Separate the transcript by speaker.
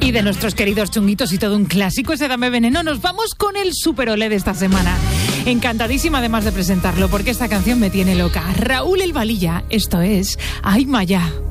Speaker 1: Y de nuestros queridos chunguitos y todo un clásico, ese Dame Veneno, nos vamos con el Super Olé de esta semana. Encantadísima además de presentarlo, porque esta canción me tiene loca. Raúl El Valilla, esto es Ay Maya.